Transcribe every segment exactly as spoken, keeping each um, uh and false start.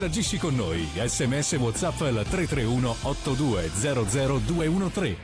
Agisci con noi, sms WhatsApp al tre tre uno otto due zero zero due uno tre.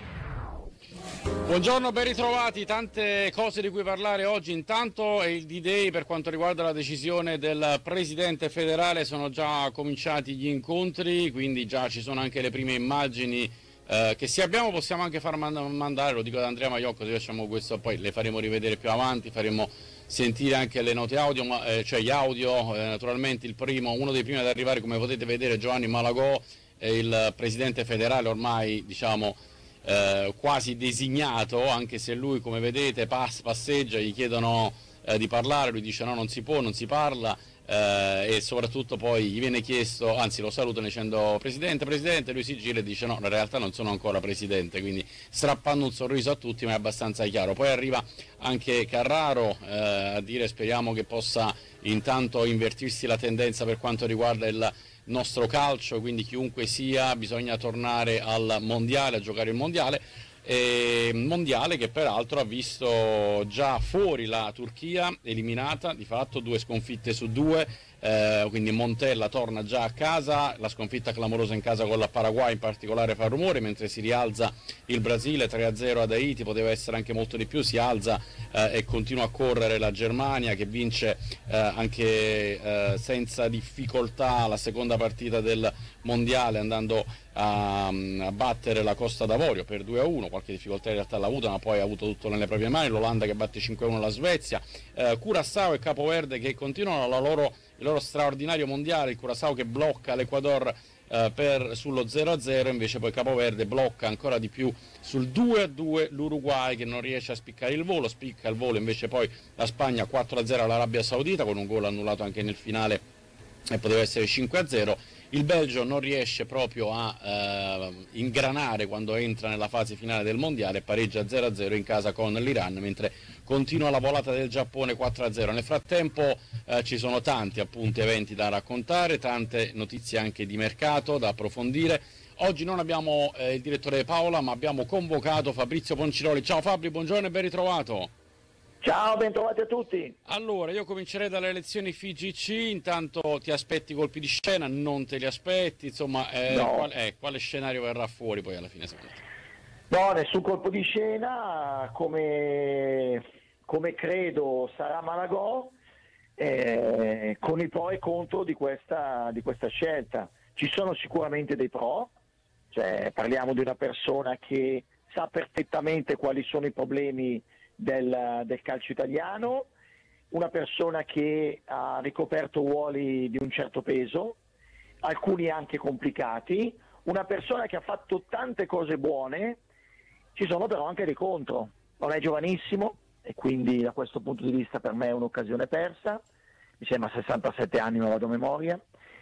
Buongiorno, ben ritrovati. Tante cose di cui parlare oggi. Intanto è il D-Day per quanto riguarda la decisione del Presidente federale, sono già cominciati gli incontri, quindi già ci sono anche le prime immagini eh, che se abbiamo possiamo anche far mandare, lo dico ad Andrea Maiocco, se facciamo questo poi le faremo rivedere più avanti, faremo sentire anche le note audio, ma, eh, cioè gli audio, eh, naturalmente il primo, uno dei primi ad arrivare, come potete vedere, Giovanni Malagò, è il Presidente federale ormai, diciamo, Eh, quasi designato, anche se lui, come vedete, pass, passeggia, gli chiedono eh, di parlare, lui dice no, non si può, non si parla, eh, e soprattutto poi gli viene chiesto, anzi lo salutano dicendo Presidente, Presidente, lui si gira e dice no, in realtà non sono ancora Presidente, quindi strappando un sorriso a tutti, ma è abbastanza chiaro. Poi arriva anche Carraro eh, a dire speriamo che possa intanto invertirsi la tendenza per quanto riguarda il nostro calcio, quindi chiunque sia bisogna tornare al mondiale, a giocare il mondiale, e mondiale che peraltro ha visto già fuori la Turchia eliminata, di fatto due sconfitte su due, eh, quindi Montella torna già a casa, la sconfitta clamorosa in casa con la Paraguay in particolare fa rumore, mentre si rialza il Brasile tre a zero ad Haiti, poteva essere anche molto di più, si alza eh, e continua a correre la Germania che vince eh, anche eh, senza difficoltà la seconda partita del mondiale andando a, a battere la Costa d'Avorio per due a uno, qualche difficoltà in realtà l'ha avuta ma poi ha avuto tutto nelle proprie mani, l'Olanda che batte cinque a uno la Svezia, eh, Curaçao e Capo Verde che continuano la loro, il loro straordinario mondiale, il Curaçao che blocca l'Ecuador eh, per, sullo zero a zero, invece poi Capo Verde blocca ancora di più sul due a due l'Uruguay che non riesce a spiccare il volo, spicca il volo invece poi la Spagna quattro a zero all'Arabia Saudita con un gol annullato anche nel finale e poteva essere cinque a zero. Il Belgio non riesce proprio a eh, ingranare quando entra nella fase finale del mondiale, pareggia zero a zero in casa con l'Iran, mentre continua la volata del Giappone quattro a zero. Nel frattempo eh, ci sono tanti appunti eventi da raccontare, tante notizie anche di mercato da approfondire. Oggi non abbiamo eh, il direttore Paola, ma abbiamo convocato Fabrizio Ponciroli. Ciao Fabri, buongiorno e ben ritrovato. Ciao, ben trovati a tutti. Allora, io comincerei dalle elezioni F G C, intanto ti aspetti colpi di scena, non te li aspetti, insomma, eh, no. qual, eh, quale scenario verrà fuori poi alla fine secondo te? No, nessun colpo di scena, come, come credo sarà Malagò, eh, con i pro e contro di questa, di questa scelta. Ci sono sicuramente dei pro, cioè parliamo di una persona che sa perfettamente quali sono i problemi Del, del calcio italiano, una persona che ha ricoperto ruoli di un certo peso, alcuni anche complicati, una persona che ha fatto tante cose buone, ci sono però anche dei contro, non è giovanissimo e quindi da questo punto di vista per me è un'occasione persa, mi sembra sessantasette anni, non vado a memoria,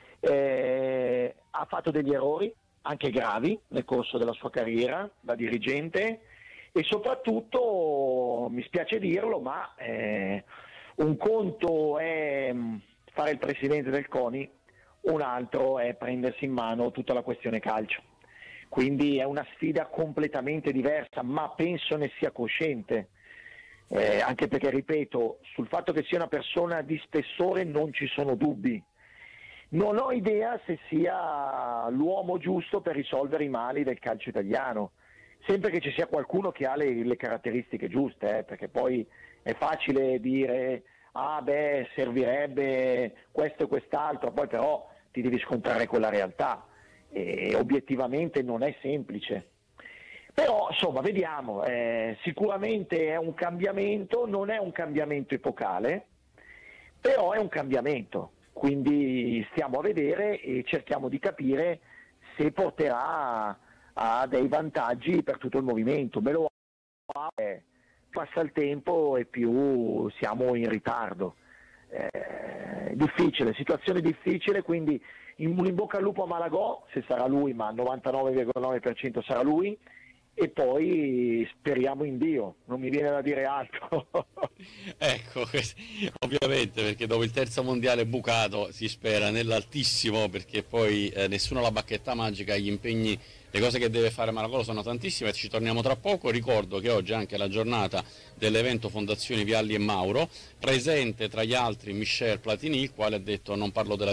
eh, ha fatto degli errori anche gravi nel corso della sua carriera da dirigente, e soprattutto, mi spiace dirlo, ma eh, un conto è fare il presidente del CONI, un altro è prendersi in mano tutta la questione calcio. Quindi è una sfida completamente diversa, ma penso ne sia cosciente, eh, anche perché, ripeto, sul fatto che sia una persona di spessore non ci sono dubbi. Non ho idea se sia l'uomo giusto per risolvere i mali del calcio italiano, sempre che ci sia qualcuno che ha le, le caratteristiche giuste, eh, perché poi è facile dire ah beh servirebbe questo e quest'altro, poi però ti devi scontrare con la realtà e obiettivamente non è semplice. Però insomma vediamo, eh, sicuramente è un cambiamento, non è un cambiamento epocale, però è un cambiamento, quindi stiamo a vedere e cerchiamo di capire se porterà ha dei vantaggi per tutto il movimento. Me lo eh, passa il tempo e più siamo in ritardo. Eh, difficile, situazione difficile, quindi in, in bocca al lupo a Malagò, se sarà lui, ma al novantanove virgola nove per cento sarà lui, e poi speriamo in Dio, non mi viene da dire altro. Ecco, ovviamente, perché dopo il terzo mondiale bucato si spera nell'altissimo, perché poi eh, nessuno ha la bacchetta magica, gli impegni, le cose che deve fare Malagò sono tantissime, ci torniamo tra poco. Ricordo che oggi è anche la giornata dell'evento Fondazioni Vialli e Mauro, presente tra gli altri Michel Platini, il quale ha detto non parlo della